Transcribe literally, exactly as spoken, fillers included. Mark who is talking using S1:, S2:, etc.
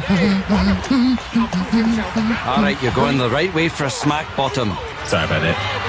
S1: Alright, you're going the right way for a smack bottom.
S2: Sorry about that.